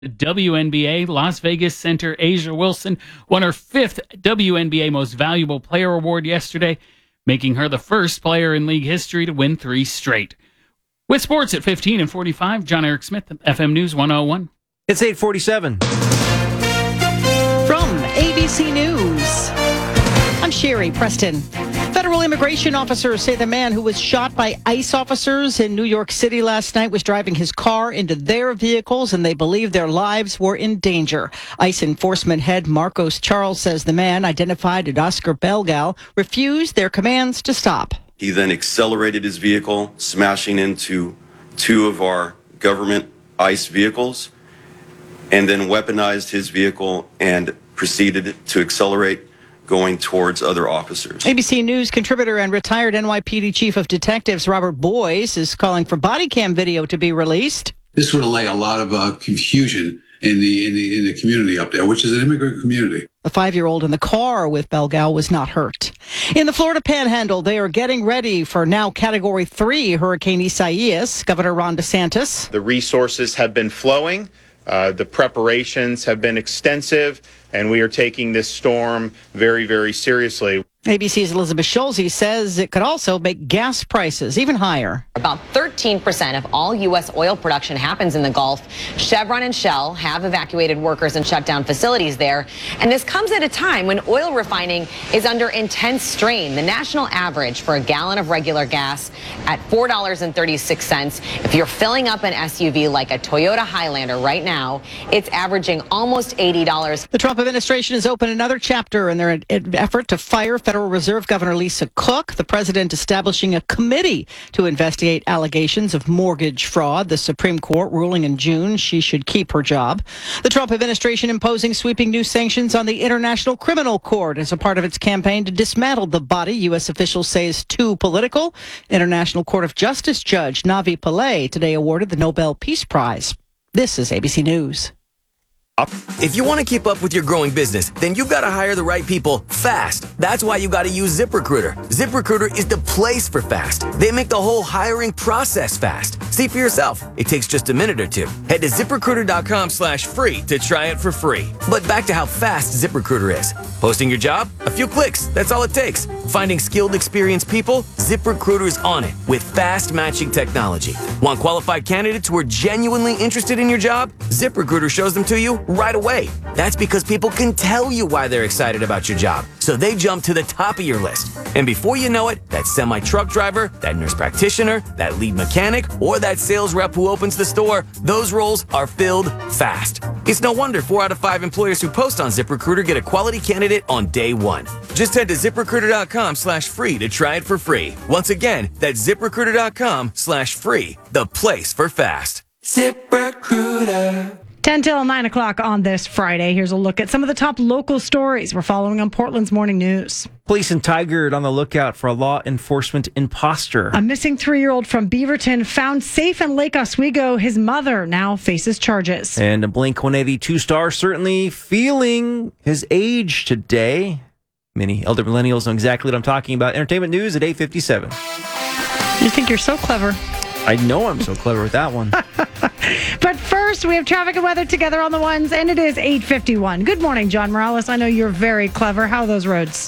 The WNBA, Las Vegas center Asia Wilson won her 5th WNBA Most Valuable Player award yesterday, making her the first player in league history to win 3 straight. With sports at 15 and 45, John Eric Smith, FM News 101. It's 8:47. From ABC News, I'm Sherry Preston. Federal immigration officers say the man who was shot by ICE officers in New York City last night was driving his car into their vehicles, and they believe their lives were in danger. ICE enforcement head Marcos Charles says the man, identified as Oscar Belgal, refused their commands to stop. He then accelerated his vehicle, smashing into 2 of our government ICE vehicles, and then weaponized his vehicle and proceeded to accelerate, going towards other officers. ABC News contributor and retired NYPD Chief of Detectives Robert Boyce is calling for body cam video to be released. This would allay a lot of confusion in the community up there, which is an immigrant community. The 5-year-old in the car with Belgal was not hurt. In the Florida Panhandle, they are getting ready for now Category 3 Hurricane Isaias. Governor Ron DeSantis. The resources have been flowing. The preparations have been extensive, and we are taking this storm very, very seriously. ABC's Elizabeth Schulze says it could also make gas prices even higher. About 13% of all U.S. oil production happens in the Gulf. Chevron and Shell have evacuated workers and shut down facilities there. And this comes at a time when oil refining is under intense strain. The national average for a gallon of regular gas at $4.36. If you're filling up an SUV like a Toyota Highlander right now, it's averaging almost $80. The Trump administration has opened another chapter in their effort to fire Federal Reserve Governor Lisa Cook. The president establishing a committee to investigate allegations of mortgage fraud. The Supreme Court ruling in June she should keep her job. The Trump administration imposing sweeping new sanctions on the International Criminal Court as a part of its campaign to dismantle the body U.S. officials say is too political. International Court of Justice Judge Navi Pillay today awarded the Nobel Peace Prize. This is ABC News. If you want to keep up with your growing business, then you've got to hire the right people fast. That's why you got to use ZipRecruiter. ZipRecruiter is the place for fast. They make the whole hiring process fast. See for yourself. It takes just a minute or 2. Head to ZipRecruiter.com/free to try it for free. But back to how fast ZipRecruiter is. Posting your job? A few clicks. That's all it takes. Finding skilled, experienced people? ZipRecruiter is on it with fast matching technology. Want qualified candidates who are genuinely interested in your job? ZipRecruiter shows them to you right away. That's because people can tell you why they're excited about your job, so they jump to the top of your list. And before you know it, that semi-truck driver, that nurse practitioner, that lead mechanic, or that sales rep who opens the store, those roles are filled fast. It's no wonder 4 out of 5 employers who post on ZipRecruiter get a quality candidate on day 1. Just head to ZipRecruiter.com/free to try it for free. Once again, that's ZipRecruiter.com/free, the place for fast. ZipRecruiter. 10 till 9 o'clock on this Friday. Here's a look at some of the top local stories we're following on Portland's Morning News. Police in Tigard on the lookout for a law enforcement imposter. A missing 3-year-old from Beaverton found safe in Lake Oswego. His mother now faces charges. And a Blink-182 star certainly feeling his age today. Many elder millennials know exactly what I'm talking about. Entertainment news at 8:57. You think you're so clever. I know I'm so clever with that one. But first, we have traffic and weather together on the ones, and it is 8:51. Good morning, John Morales. I know you're very clever. How are those roads?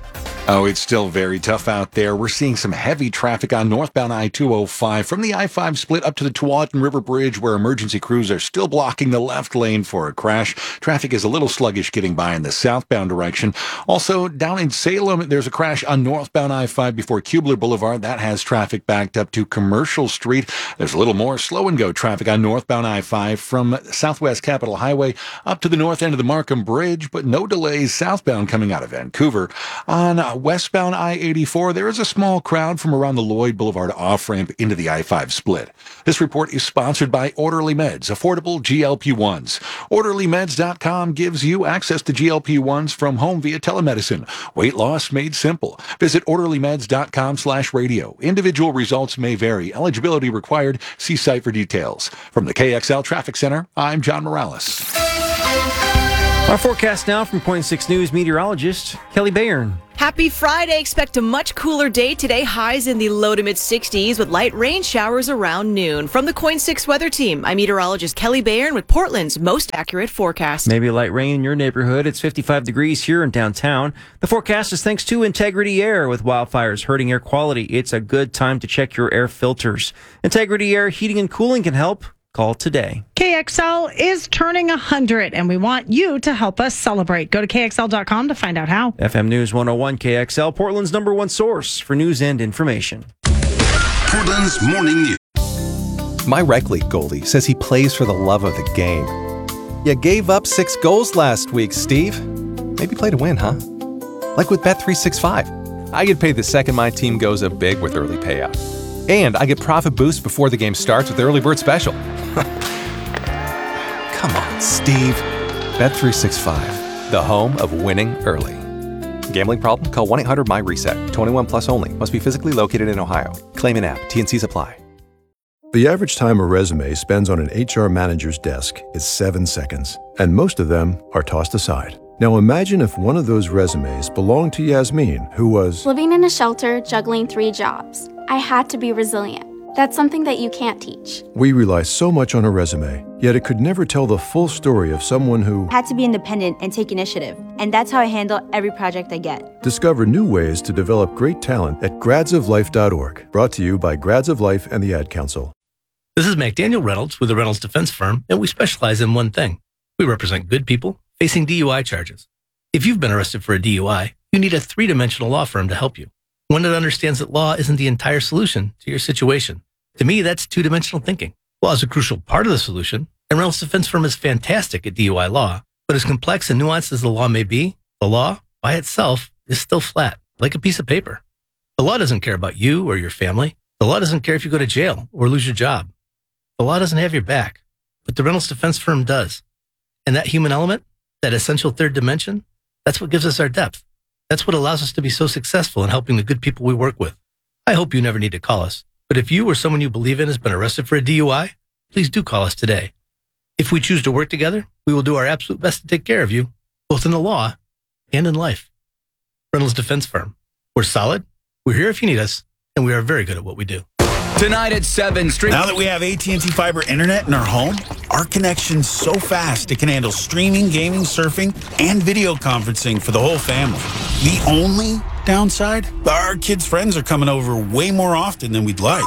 Oh, it's still very tough out there. We're seeing some heavy traffic on northbound I-205 from the I-5 split up to the Tualatin River Bridge, where emergency crews are still blocking the left lane for a crash. Traffic is a little sluggish getting by in the southbound direction. Also, down in Salem, there's a crash on northbound I-5 before Kubler Boulevard. That has traffic backed up to Commercial Street. There's a little more slow-and-go traffic on northbound I-5 from Southwest Capitol Highway up to the north end of the Markham Bridge, but no delays southbound coming out of Vancouver. On westbound I-84, there is a small crowd from around the Lloyd Boulevard off-ramp into the I-5 split. This report is sponsored by Orderly Meds, affordable GLP-1s. OrderlyMeds.com gives you access to GLP-1s from home via telemedicine. Weight loss made simple. Visit OrderlyMeds.com/radio. Individual results may vary. Eligibility required. See site for details. From the KXL Traffic Center, I'm John Morales. Our forecast now from Point 6 News meteorologist Kelly Bayern. Happy Friday. Expect a much cooler day today. Highs in the low to mid 60s with light rain showers around noon. From the Coin 6 weather team, I'm meteorologist Kelly Bayern with Portland's most accurate forecast. Maybe light rain in your neighborhood. It's 55 degrees here in downtown. The forecast is thanks to Integrity Air. With wildfires hurting air quality, it's a good time to check your air filters. Integrity Air heating and cooling can help. Call today. KXL is turning 100, and we want you to help us celebrate. Go to KXL.com to find out how. FM News 101 KXL, Portland's #1 source for news and information. Portland's Morning News. My rec league goalie says he plays for the love of the game. You gave up 6 goals last week, Steve. Maybe play to win, huh? Like with Bet365. I get paid the second my team goes up big with early payout. And I get profit boost before the game starts with the early bird special. Come on, Steve. Bet365, the home of winning early. Gambling problem? Call 1-800-MY-RESET. 21 plus only. Must be physically located in Ohio. Claim in app. T&Cs apply. The average time a resume spends on an HR manager's desk is 7 seconds, and most of them are tossed aside. Now imagine if one of those resumes belonged to Yasmin, who was living in a shelter, juggling 3 jobs. I had to be resilient. That's something that you can't teach. We rely so much on a resume, yet it could never tell the full story of someone who had to be independent and take initiative. And that's how I handle every project I get. Discover new ways to develop great talent at gradsoflife.org. Brought to you by Grads of Life and the Ad Council. This is McDaniel Reynolds with the Reynolds Defense Firm, and we specialize in one thing. We represent good people facing DUI charges. If you've been arrested for a DUI, you need a 3-dimensional law firm to help you. One that understands that law isn't the entire solution to your situation. To me, that's 2-dimensional thinking. Law is a crucial part of the solution, and Reynolds Defense Firm is fantastic at DUI law. But as complex and nuanced as the law may be, the law, by itself, is still flat, like a piece of paper. The law doesn't care about you or your family. The law doesn't care if you go to jail or lose your job. The law doesn't have your back, but the Reynolds Defense Firm does. And that human element, that essential 3rd dimension, that's what gives us our depth. That's what allows us to be so successful in helping the good people we work with. I hope you never need to call us, but if you or someone you believe in has been arrested for a DUI, please do call us today. If we choose to work together, we will do our absolute best to take care of you, both in the law and in life. Reynolds Defense Firm. We're solid, we're here if you need us, and we are very good at what we do. Tonight at 7, Now that we have AT&T Fiber Internet in our home, our connection's so fast it can handle streaming, gaming, surfing, and video conferencing for the whole family. The only downside? Our kids' friends are coming over way more often than we'd like.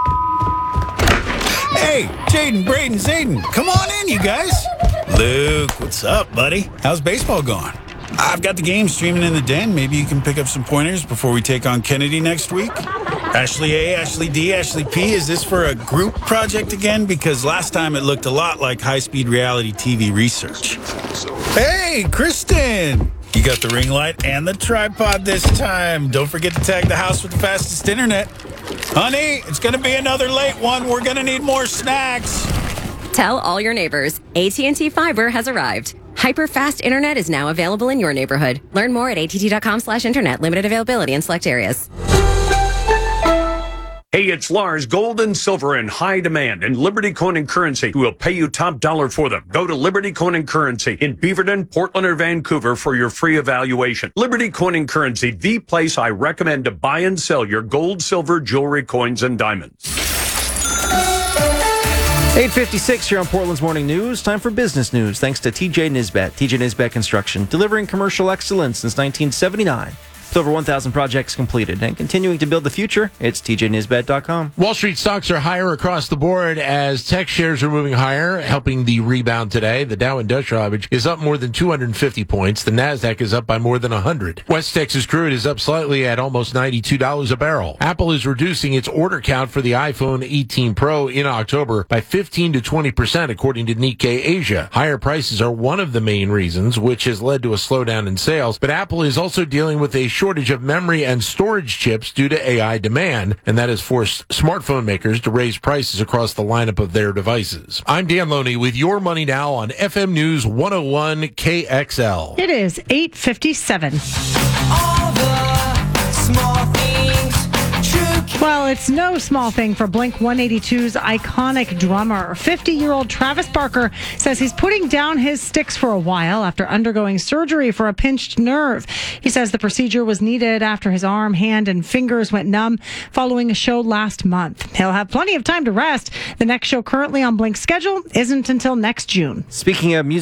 Hey, Jaden, Braden, Zayden, come on in, you guys. Luke, what's up, buddy? How's baseball going? I've got the game streaming in the den. Maybe you can pick up some pointers before we take on Kennedy next week. Ashley A, Ashley D, Ashley P, is this for a group project again? Because last time it looked a lot like high-speed reality TV research. Hey, Kristen! You got the ring light and the tripod this time. Don't forget to tag the house with the fastest internet. Honey, it's going to be another late one. We're going to need more snacks. Tell all your neighbors, AT&T Fiber has arrived. Hyper-fast internet is now available in your neighborhood. Learn more at att.com/internet. Limited availability in select areas. Hey, it's Lars. Gold and silver in high demand, and Liberty Coin and Currency will pay you top dollar for them. Go to Liberty Coin and Currency in Beaverton, Portland, or Vancouver for your free evaluation. Liberty Coin and Currency, the place I recommend to buy and sell your gold, silver, jewelry, coins, and diamonds. 8:56 here on Portland's Morning News. Time for business news. Thanks to TJ Nisbet. TJ Nisbet Construction, delivering commercial excellence since 1979. With over 1,000 projects completed and continuing to build the future, it's tjnisbet.com. Wall Street stocks are higher across the board as tech shares are moving higher, helping the rebound today. The Dow Industrial Average is up more than 250 points. The NASDAQ is up by more than 100. West Texas crude is up slightly at almost $92 a barrel. Apple is reducing its order count for the iPhone 18 Pro in October by 15 to 20%, according to Nikkei Asia. Higher prices are one of the main reasons, which has led to a slowdown in sales. But Apple is also dealing with a shortage of memory and storage chips due to AI demand, and that has forced smartphone makers to raise prices across the lineup of their devices. I'm Dan Loney with your money now on FM News 101 KXL. It is 8:57. All the small things, true Well, it's no small thing for Blink-182's iconic drummer. 50-year-old Travis Barker says he's putting down his sticks for a while after undergoing surgery for a pinched nerve. He says the procedure was needed after his arm, hand, and fingers went numb following a show last month. He'll have plenty of time to rest. The next show currently on Blink's schedule isn't until next June. Speaking of music,